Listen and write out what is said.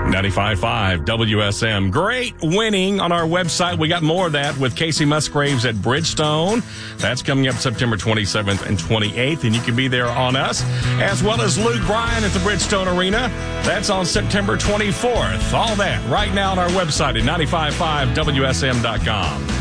95.5 WSM. Great winning on our website. We got more of that with Casey Musgraves at Bridgestone. That's coming up September 27th and 28th, and you can be there on us, as well as Luke Bryan at the Bridgestone Arena. That's on September 24th. All that right now on our website at 95.5WSM.com.